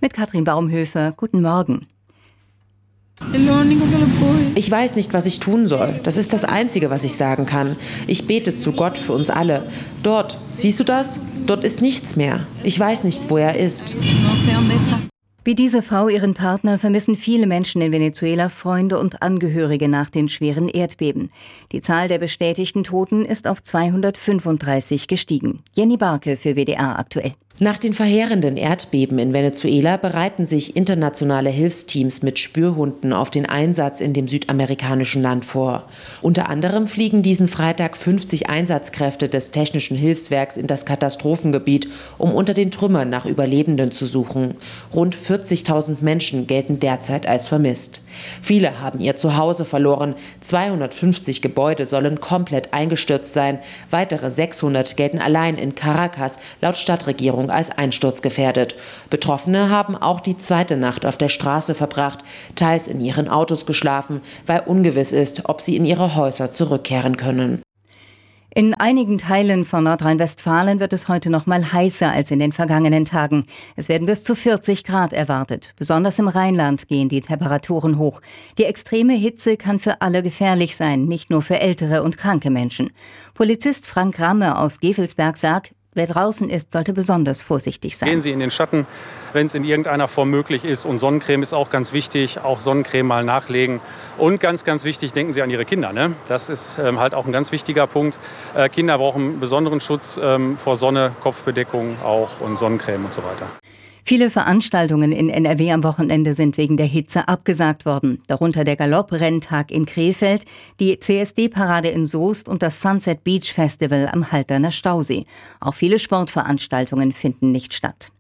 Mit Katrin Baumhöfer. Guten Morgen. Ich weiß nicht, was ich tun soll. Das ist das Einzige, was ich sagen kann. Ich bete zu Gott für uns alle. Dort, siehst du das? Dort ist nichts mehr. Ich weiß nicht, wo er ist. Wie diese Frau ihren Partner vermissen viele Menschen in Venezuela Freunde und Angehörige nach den schweren Erdbeben. Die Zahl der bestätigten Toten ist auf 235 gestiegen. Jenny Barke für WDR aktuell. Nach den verheerenden Erdbeben in Venezuela bereiten sich internationale Hilfsteams mit Spürhunden auf den Einsatz in dem südamerikanischen Land vor. Unter anderem fliegen diesen Freitag 50 Einsatzkräfte des Technischen Hilfswerks in das Katastrophengebiet, um unter den Trümmern nach Überlebenden zu suchen. Rund 40.000 Menschen gelten derzeit als vermisst. Viele haben ihr Zuhause verloren. 250 Gebäude sollen komplett eingestürzt sein. Weitere 600 gelten allein in Caracas laut Stadtregierung als einsturzgefährdet. Betroffene haben auch die zweite Nacht auf der Straße verbracht, teils in ihren Autos geschlafen, weil ungewiss ist, ob sie in ihre Häuser zurückkehren können. In einigen Teilen von Nordrhein-Westfalen wird es heute noch mal heißer als in den vergangenen Tagen. Es werden bis zu 40 Grad erwartet. Besonders im Rheinland gehen die Temperaturen hoch. Die extreme Hitze kann für alle gefährlich sein, nicht nur für ältere und kranke Menschen. Polizist Frank Ramme aus Gevelsberg sagt, wer draußen ist, sollte besonders vorsichtig sein. Gehen Sie in den Schatten, wenn es in irgendeiner Form möglich ist. Und Sonnencreme ist auch ganz wichtig. Auch Sonnencreme mal nachlegen. Und ganz, ganz wichtig, denken Sie an Ihre Kinder. Ne? Das ist halt auch ein ganz wichtiger Punkt. Kinder brauchen besonderen Schutz vor Sonne, Kopfbedeckung auch und Sonnencreme und so weiter. Viele Veranstaltungen in NRW am Wochenende sind wegen der Hitze abgesagt worden. Darunter der Galopprrenntag in Krefeld, die CSD-Parade in Soest und das Sunset Beach Festival am Halterner Stausee. Auch viele Sportveranstaltungen finden nicht statt.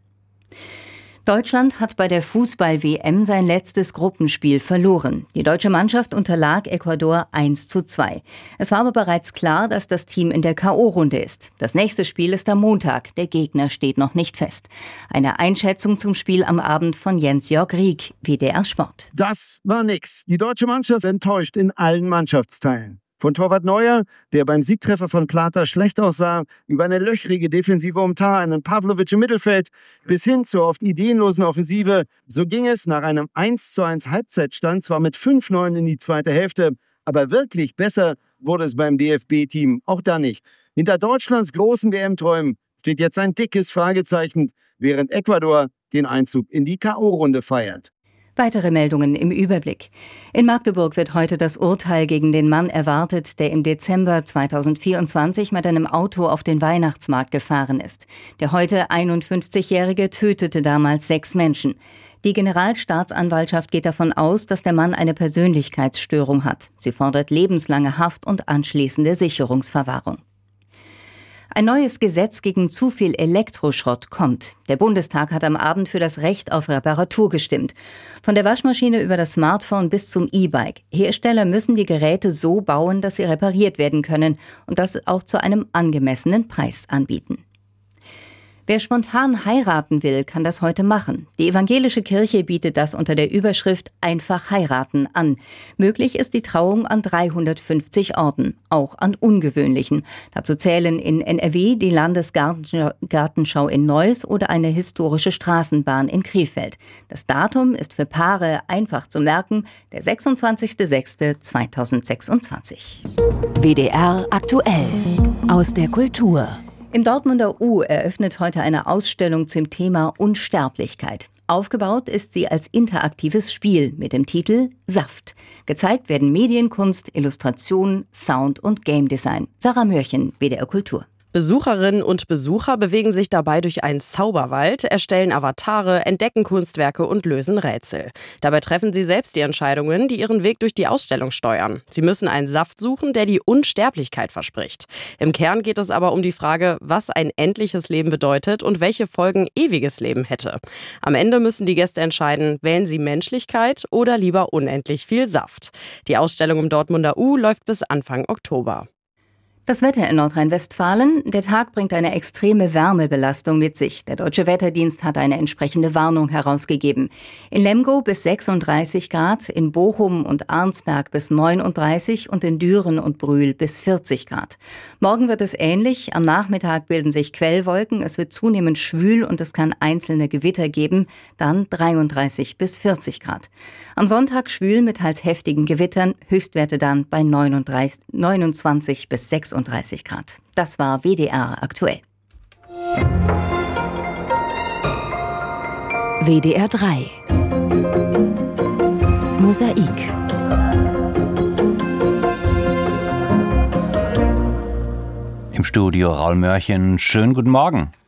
Deutschland hat bei der Fußball-WM sein letztes Gruppenspiel verloren. Die deutsche Mannschaft unterlag Ecuador 1:2. Es war aber bereits klar, dass das Team in der K.O.-Runde ist. Das nächste Spiel ist am Montag. Der Gegner steht noch nicht fest. Eine Einschätzung zum Spiel am Abend von Jens-Jörg Rieck, WDR Sport. Das war nix. Die deutsche Mannschaft enttäuscht in allen Mannschaftsteilen. Von Torwart Neuer, der beim Siegtreffer von Plata schlecht aussah, über eine löchrige Defensive um Tah, einen Pavlovic im Mittelfeld, bis hin zur oft ideenlosen Offensive. So ging es nach einem 1:1 Halbzeitstand zwar mit 5:9 in die zweite Hälfte, aber wirklich besser wurde es beim DFB-Team auch da nicht. Hinter Deutschlands großen WM-Träumen steht jetzt ein dickes Fragezeichen, während Ecuador den Einzug in die K.O.-Runde feiert. Weitere Meldungen im Überblick. In Magdeburg wird heute das Urteil gegen den Mann erwartet, der im Dezember 2024 mit einem Auto auf den Weihnachtsmarkt gefahren ist. Der heute 51-Jährige tötete damals 6 Menschen. Die Generalstaatsanwaltschaft geht davon aus, dass der Mann eine Persönlichkeitsstörung hat. Sie fordert lebenslange Haft und anschließende Sicherungsverwahrung. Ein neues Gesetz gegen zu viel Elektroschrott kommt. Der Bundestag hat am Abend für das Recht auf Reparatur gestimmt. Von der Waschmaschine über das Smartphone bis zum E-Bike. Hersteller müssen die Geräte so bauen, dass sie repariert werden können und das auch zu einem angemessenen Preis anbieten. Wer spontan heiraten will, kann das heute machen. Die evangelische Kirche bietet das unter der Überschrift Einfach heiraten an. Möglich ist die Trauung an 350 Orten, auch an ungewöhnlichen. Dazu zählen in NRW die Landesgartenschau in Neuss oder eine historische Straßenbahn in Krefeld. Das Datum ist für Paare einfach zu merken, der 26.06.2026. WDR aktuell aus der Kultur. Im Dortmunder U eröffnet heute eine Ausstellung zum Thema Unsterblichkeit. Aufgebaut ist sie als interaktives Spiel mit dem Titel Saft. Gezeigt werden Medienkunst, Illustration, Sound und Game Design. Sarah Mörchen, WDR Kultur. Besucherinnen und Besucher bewegen sich dabei durch einen Zauberwald, erstellen Avatare, entdecken Kunstwerke und lösen Rätsel. Dabei treffen sie selbst die Entscheidungen, die ihren Weg durch die Ausstellung steuern. Sie müssen einen Saft suchen, der die Unsterblichkeit verspricht. Im Kern geht es aber um die Frage, was ein endliches Leben bedeutet und welche Folgen ewiges Leben hätte. Am Ende müssen die Gäste entscheiden, wählen sie Menschlichkeit oder lieber unendlich viel Saft. Die Ausstellung im Dortmunder U läuft bis Anfang Oktober. Das Wetter in Nordrhein-Westfalen. Der Tag bringt eine extreme Wärmebelastung mit sich. Der Deutsche Wetterdienst hat eine entsprechende Warnung herausgegeben. In Lemgo bis 36 Grad, in Bochum und Arnsberg bis 39 und in Düren und Brühl bis 40 Grad. Morgen wird es ähnlich. Am Nachmittag bilden sich Quellwolken. Es wird zunehmend schwül und es kann einzelne Gewitter geben. Dann 33 bis 40 Grad. Am Sonntag schwül mit teils heftigen Gewittern. Höchstwerte dann bei 29 bis 36 Grad. Das war WDR aktuell. WDR 3 Mosaik. Im Studio Raul Mörchen. Schönen guten Morgen.